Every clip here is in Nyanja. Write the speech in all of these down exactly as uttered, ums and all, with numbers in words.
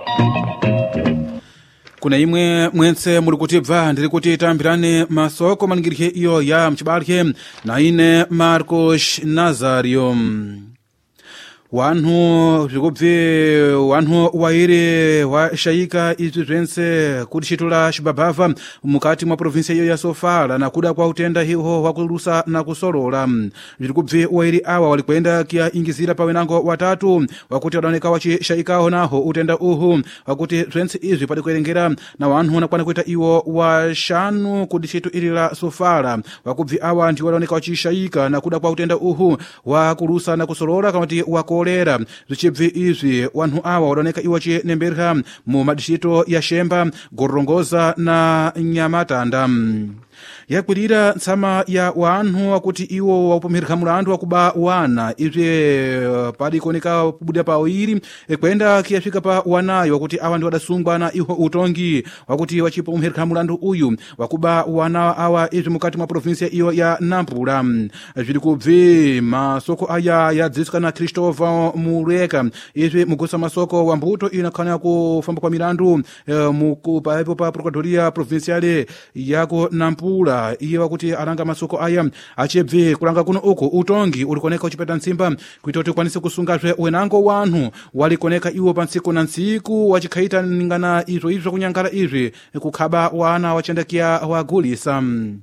Kuna imwe mwense muri kutibva ndiri kuti tambirane masoko maningirike iyo ya mchibalike na ine Marcos Nazario. Wanhu zvikubve wanhu waire washayika izvi zvense kuti chitula chibabhava mukati mwa provinsia iyo ya Sofala na kuda kwa utenda hiho wakulusa na kusolola. Zvikubve wairi awa walikuenda kia ingizira pawenango watatu wakuti wadoneka wachishayikaho naho utenda uhu wakuti zvense izvi padikuerengera na wanhu nakwana kuita iwo washanu kuti chitu ili la Sofala wakubve awa ndi wadoneka wachishayika na kuda kwa utenda uhu wakulusa na kusolola kamati wako kolera zvichibvi izvi wanhu awa wadoneka iwo chinemberha mu madishito ya Shemba, Gorongoza na Nyamatanda. Yakwirira ntsama ya wanhu wakuti iwo wakupomereka mulandu wakuba wana izvi padi koneka kubuda pawiri kwenda kiyafika pa wanayo wakuti awa ndi wadasungwa na iho utongi wakuti wachipomereka mulandu uyu wakuba wana awa izvi mukati mwa provinsia iyo ya Nampula. Zviri kubvi masoko aya yadziswa na Christopher Muleka izvi mugusa masoko wa mbuto inakana kufamba kwa milandu mukupaepo pa Procuradoria Provinciale yako Nampula. Iye wakuti aranga masoko aya achebve kulanga kuno uko utongi ulikoneka uchipeta nsimba kuita kuti kwanise kusungazve wenango wanhu walikoneka iwo pansiku na nsiku wachikhaita ningana izvo izvo kunyangala izvi kukhaba wana wachendakia wagulisa.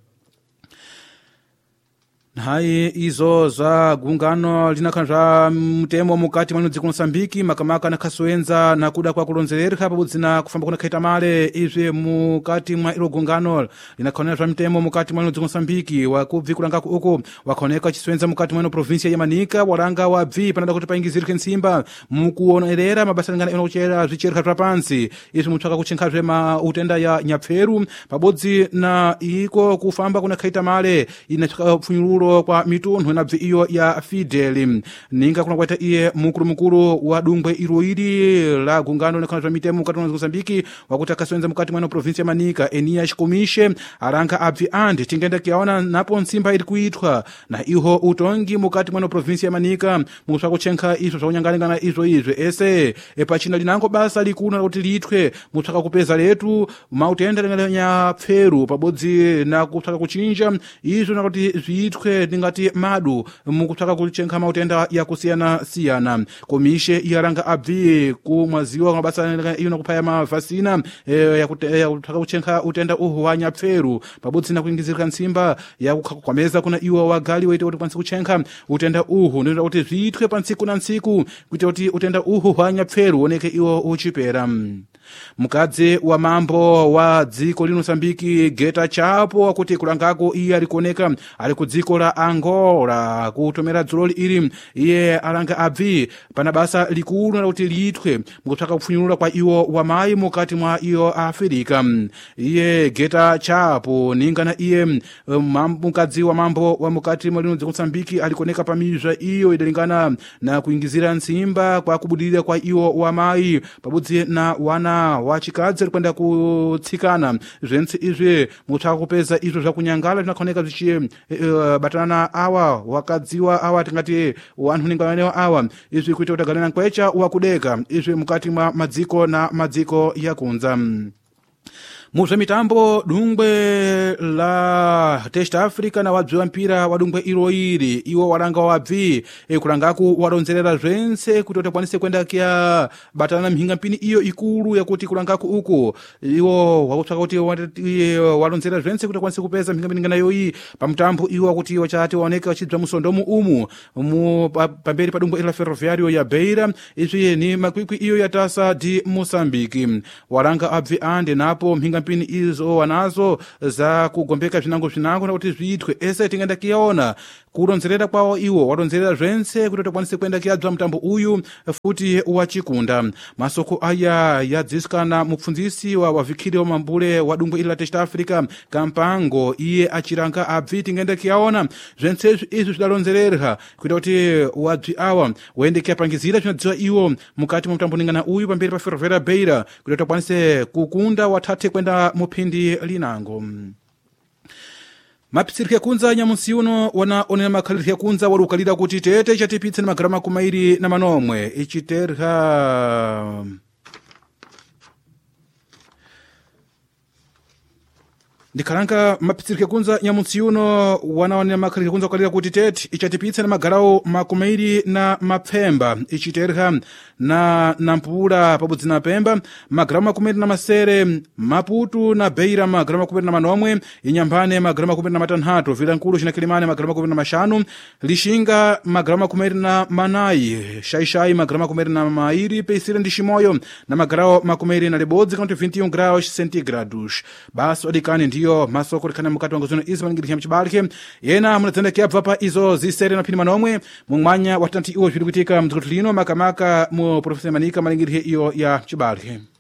Hai izo za gungano linakhanzva mutemo mukati mwa dziko Mosambiki makamaka na khaswenza na kuda kwa kulonzereka pabudzi na kufamba kuna khaita male izvi mukati mwa ilo gungano linakhanzva mutemo mukati mwa dziko Mosambiki wakubvi kulangako uko wakhoneka chiswenza mukati mwa provinsia ya Manika walanga wabvi panada kuti paingizirike nsimba mukuonerera mabasa lingana ino kuchera zvichereka zva pansi izvi mutsvaka kuchinkhavye ma utenda ya Nyapferu pabudzi na iko kufamba kuna khaita male inatsvaka pfunyulo kwa mitunhu inabvi iyo ya Fidel ninga kuna kwaita iye mukuru mukuru wa dungwe iro iri la gungano na kana mitemo mukati mwa Mozambiki wakuti akaswenza mukati mwa provinsia ya Manika Enia Shikomishe aranga abvi andi tingenda kiaona napo nsimba iri kuitwa na iho utongi mukati mwa provinsia ya Manika muswa kuchenka izvo zvaunyangana izvo izvo ese epachina linango basa likuna kuti litwe muswa kupeza letu mautenda nya Pferu pabodzi na kutsaka kuchinja izvo nakuti zviitwe ndingati madu mukutsvaka kuchenka mautenda ya kusiyana siyana. Komishe yaranga abvi kumwaziwa mabasa iyo nakupaya mavasina e, ya kutsvaka kuchenka utenda uhu wa Nyapferu pabudzi na kuingizirika nsimba ya kukwameza kuna iwo wagali waite kuti kwanisi kuchenka utenda uhu ndinoita kuti zviitwe pansiku na nsiku kuita kuti utenda uhu wa Nyapferu oneke iwo uchipera. Mukadzi wa mambo wa dziko lino Mosambiki Geta Chapo wakuti kulangako iye alikuoneka ali ku dziko la Angola kutomera dzuloli iri iye alanga abvi pana basa likulu na kuti liitwe mukutsvaka kupfunyulula kwa iwo wamayi mukati mwa iyo Afrika. Iye Geta Chapo ningana iye mukadzi wa mambo wa mukati mwa lino dziko Mosambiki alikuoneka pamizva iyo idalingana na kuingizira nsimba kwa kubudilira kwa iwo wamayi pabudzi na wana wachikadzi alikwenda kutsikana zvense izvi mutsvaka kupeza izvo zvakunyangala zvinakoneka zvichi uh, batanana awa wakadziwa awa tingati wanhu ningawanewa awa izvi kuita kuti galena nkwecha wakudeka izvi mukati mwa madziko na madziko yakunza. Muzvemitambo dungwe la Test Africa na wabvi mpira wa dungwe iro iri iwo walanga wabvi e kulangaku wadonzerera zvense kuti utakwanise kwenda kia batana mhinga mpini iyo ikulu yakuti kulangaku uko iwo wakutsvaka kuti wadonzerera zvense kuti akwanise kupeza mhinga mpini ngana yoyi pamutambo iwo kuti wachati waoneka wachibva musondomu umu mu pamberi pa dungwe ila Ferroviario ya Beira izvi ni makwikwi iyo ya Taça de Moçambique walanga abvi ande napo mhinga mpini izo wanazo za kugombeka zvinango zvinango na kuti zviitwe ese tingenda kiyaona kuronzerera kwawo iwo waronzerera zvense kuti takwanise kuenda kiyadzwa mutambo uyu futi wachikunda. Masoko aya yadziskana mupfundzisi wa wavikiri wa mambule wa dungwe ila Test Africa Kampango iye achiranga abvi tingenda kiyaona zvense izvi zvidaronzerera kuita kuti wabvi awa waendekea pangizira zvinodziwa iwo mukati mwa mutambo ningana uyu pamberi pa Ferroviaria Beira kuti takwanise kukunda watate kwenda mupindi linango. Mapisirike kunza nyamusi uno wana onena makhalirike kunza wali ukalira kuti tete chatipitse na magrama kumairi na manomwe ichiterha ndikhalanka mapitsirike kunza nyamutsi yuno wanawanira makhalike kunza kukalira kuti tete ichatipitsa na magarawo makumairi na mapfemba ichiterha na nampula pabudzi na pemba magarawo makumairi na masere maputu na beira magarawo makumairi na manomwe inyambane magarawo makumairi na matanhatu vilankulu cinakilimane magarawo makumairi na mashanu lishinga magarawo makumairi na manayi shaishai magarawo makumairi na mairi peisire ndi ximoyo na magarawo makumairi na libodzi kanti vinte e um graus centígrados basi odikani ndiyo masoko likhana mukati wangu zino izi malingirikha mchibalike yena munadzendekea bvapa izo zisere na phini manomwe mumwanya watanti iwo zviri kuitika mdziko lino makamaka mu profesa manika malingirikhe iyo ya mchibalike.